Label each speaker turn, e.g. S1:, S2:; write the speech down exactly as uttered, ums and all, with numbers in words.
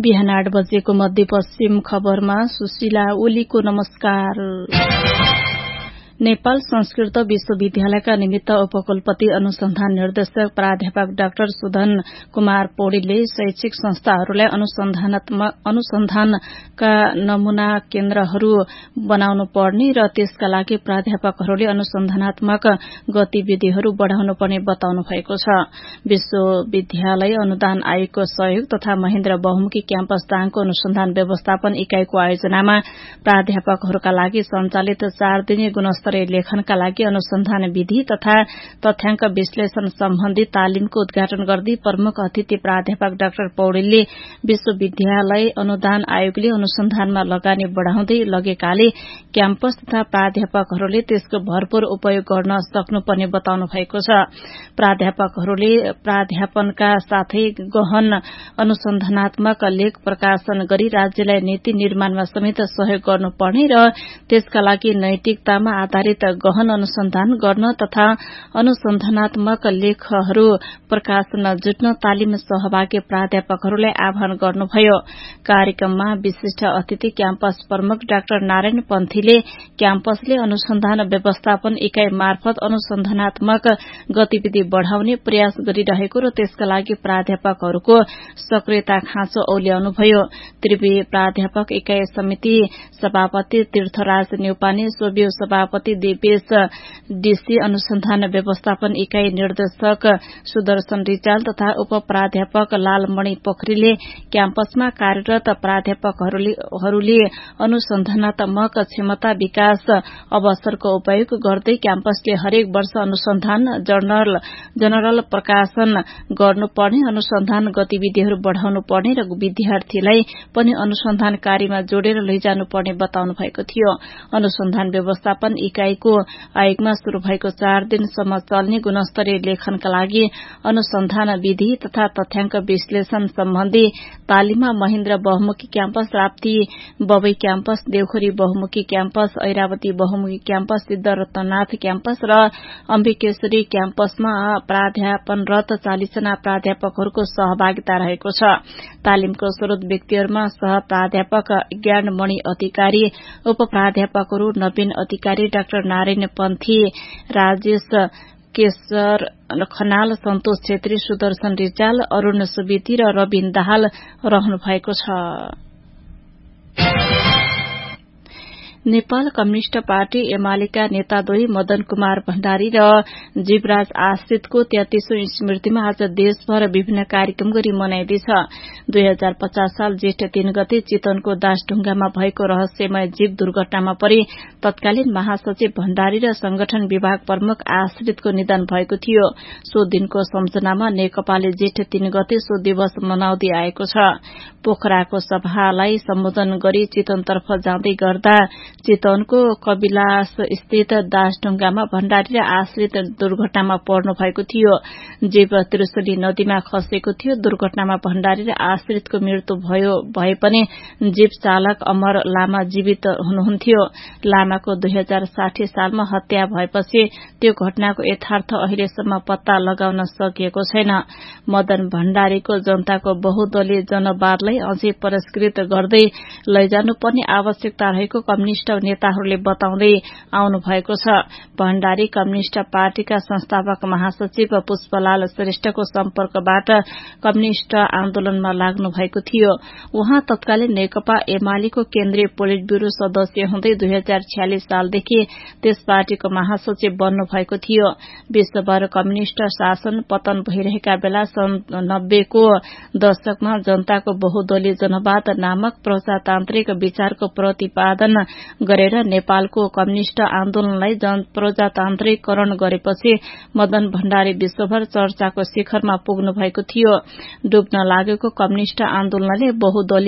S1: बिहान आठ बजेको मध्यपश्चिम खबरमा सुशीला ओलीको नमस्कार। नेपाल संस्कृत विश्वविद्यालयका निमित्त उपकुलपति अनुसन्धान निर्देशक प्राध्यापक डाक्टर सुधन कुमार पौडेलले शैक्षिक संस्थाहरूलाई अनुसन्धानका नमूना केन्द्रहरू बनाउनु पर्ने र त्यसका लागि प्राध्यापकहरूले अनुसन्धानात्मक गतिविधिहरू बढ़ाउनु पर्ने बताउनु भएको छ। विश्वविद्यालय अनुदान आयोगको सहयोग तथा महेन्द्र बहुमुखी क्याम्पस दाङको अनुसन्धान व्यवस्थापन इकाईको आयोजनामा प्राध्यापकहरूका लागि सञ्चालित चार दिने गुणस्तरीय लेखनका लागि अनुसन्धान विधि तथा तथ्याङ्क विश्लेषण सम्बन्धी तालिमको उद्घाटन गर्दै प्रमुख अतिथि प्राध्यापक डाक्टर पौडेलले विश्वविद्यालय अनुदान आयोगले अनुसन्धानमा लगानी बढ़ाउँदै लगेकाले क्याम्पस तथा प्राध्यापकहरूले त्यसको भरपूर उपयोग गर्न सक्नुपर्ने बताउनु भएको छ। प्राध्यापकहरूले प्राध्यापनका साथै गहन अनुसन्धानात्मक लेख प्रकाशन गरी राज्यलाई नीति निर्माणमा समेत सहयोग गर्नुपर्ने र त्यसका लागि नैतिकतामा आधारित गहन अनुसन्धान गर्न तथा अनुसन्धानात्मक लेखहरू प्रकाशन जुट्न तालिम सहभागी प्राध्यापकहरूलाई आह्वान गर्नुभयो। कार्यक्रममा विशिष्ट अतिथि क्याम्पस प्रमुख डाक्टर नारायण पन्थीले क्याम्पसले अनुसन्धान व्यवस्थापन इकाई मार्फत अनुसन्धानात्मक गतिविधि बढ़ाउने प्रयास गरिरहेको र त्यसका लागि प्राध्यापकहरूको सक्रियता खाँचो औल्याउनुभयो। त्रिवी प्राध्यापक इकाई समिति सभापति तीर्थराज न्यौपाने, सोभियो सभापति देवेश डीसी, अनुसन्धान व्यवस्थापन इकाई निर्देशक सुदर्शन रिजाल तथा उप प्राध्यापक लालमणि पोखरीले क्याम्पसमा कार्यरत प्राध्यापकहरूले अनुसन्धानात्मक क्षमता विकास अवसरको उपयोग गर्दै क्याम्पसले हरेक वर्ष अनुसन्धान जर्नल जनरल प्रकाशन गर्नुपर्ने, अनुसन्धान गतिविधिहरू बढ़ाउनु पर्ने र विद्यार्थीलाई पनि अनुसन्धान कार्यमा जोडेर लैजानुपर्ने बताउनु भएको थियो। अनुसन्धान व्यवस्थापन इकाईको आयोगमा शुरू भएको चार दिनसम्म चल्ने गुणस्तरीय लेखनका लागि अनुसन्धान विधि तथा तथ्याङ्क विश्लेषण सम्बन्धी तालिममा महेन्द्र बहुमुखी क्याम्पस, राप्ती बबई क्याम्पस, देवखोरी बहुमुखी क्याम्पस, ऐरावती बहुमुखी क्याम्पस, सिद्धरत्ननाथ क्याम्पस र अम्बिकेश्वरी क्याम्पसमा प्राध्यापनरत चालिसजना प्राध्यापकहरूको सहभागिता रहेको छ। तालिमको स्रोत व्यक्तिहरूमा सह प्राध्यापक ज्ञानमणि अधिकारी, उप प्राध्यापकहरू नवीन अधिकारी, डाक्टर नारायण पन्थी, राजेश केशर खनाल, सन्तोष छेत्री, सुदर्शन रिजाल, अरूण सुवेदी र रविन दाहाल रहनु भएको छ। नेपाल कम्युनिष्ट पार्टी एमालेका नेताद्वय मदन कुमार भण्डारी र जीवराज आश्रितको तेत्तीसौं स्मृतिमा आज देशभर विभिन्न कार्यक्रम गरी मनाइँदैछ। दुई हजार पचास साल जेठ तीन गते चितवनको दासढुंगामा भएको रहस्यमय जीव दुर्घटनामा परि तत्कालीन महासचिव भण्डारी र संगठन विभाग प्रमुख आश्रितको निधन भएको थियो। सो दिनको सम्झनामा नेकपाले जेठ तीन गते सो दिवस मनाउँदै आएको छ। पोखराको सभालाई सम्बोधन गरी चितवनतर्फ जाँदै गर्दा चितवनको कविलास स्थित दासढुंगामा भण्डारी र आश्रित दुर्घटनामा पर्नु भएको थियो। जीव त्रिशुली नदीमा खसेको थियो। दुर्घटनामा भण्डारी र आश्रितको मृत्यु भयो भए पनि जीव चालक अमर लामा जीवित हुनुहुन्थ्यो। लामाको दुई हजार साठी सालमा हत्या भएपछि त्यो घटनाको यथार्थ अहिलेसम्म पत्ता लगाउन सकिएको छैन। मदन भण्डारीको जनताको बहुदलीय जनवादलाई अझै परिष्कृत गर्दै लैजानुपर्ने आवश्यकता रहेको कम्युनिष्ट नेताहरूले बताउँदै आउनु भएको छ। भण्डारी कम्युनिष्ट पार्टीका संस्थापक महासचिव पुष्पलाल श्रेष्ठको सम्पर्कबाट कम्युनिष्ट आन्दोलनमा लाग्नु भएको थियो। उहाँ तत्कालीन नेकपा एमालेको केन्द्रीय पोलिट ब्यूरो सदस्य हुँदै दुई हजार छ्यालिस सालदेखि त्यस पार्टीको महासचिव बन्नु भएको थियो। विश्वभर कम्युनिष्ट शासन पतन भइरहेका बेला सन् नब्बेको दशकमा जनताको बहुदलीय जनवाद नामक प्रजातान्त्रिक विचारको प्रतिपादन गरेर नेपालको कम्युनिष्ट आन्दोलनलाई प्रजातान्त्रिकरण गरेपछि मदन भण्डारी विश्वभर चर्चाको शिखरमा पुग्नु भएको थियो। डुब्न लागेको कम्युनिष्ट आन्दोलनले बहुदलीय